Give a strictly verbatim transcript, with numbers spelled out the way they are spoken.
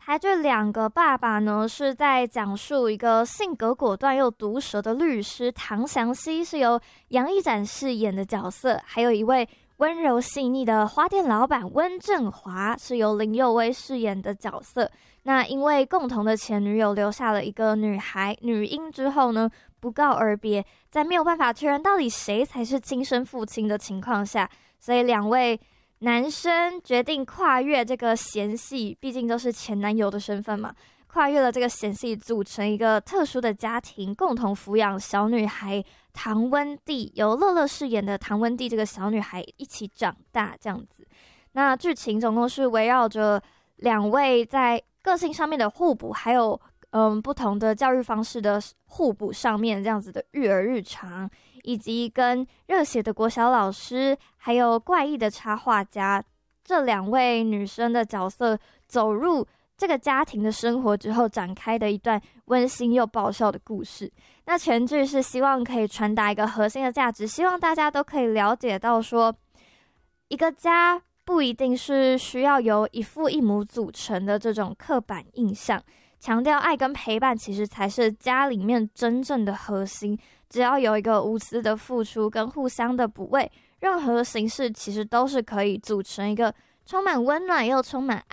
台剧两个爸爸呢，是在讲述一个性格果断又毒舌的律师唐祥熙，是由杨一展饰演的角色，还有一位温柔细腻的花店老板温正华，是由林佑威饰演的角色。那因为共同的前女友留下了一个女孩女婴之后呢，不告而别，在没有办法确认到底谁才是亲生父亲的情况下，所以两位男生决定跨越这个嫌隙，毕竟都是前男友的身份嘛，跨越了这个嫌隙，组成一个特殊的家庭，共同抚养小女孩唐温蒂，由乐乐饰演的唐温蒂这个小女孩一起长大这样子。那剧情总共是围绕着两位在个性上面的互补，还有嗯不同的教育方式的互补上面这样子的育儿日常，以及跟热血的国小老师还有怪异的插画家这两位女生的角色走入这个家庭的生活之后展开的一段温馨又爆笑的故事。那全剧是希望可以传达一个核心的价值，希望大家都可以了解到说，一个家不一定是需要由一父一母组成的这种刻板印象，强调爱跟陪伴其实才是家里面真正的核心。只要有一个无私的付出跟互相的补位，任何形式其实都是可以组成一个充满温暖又充满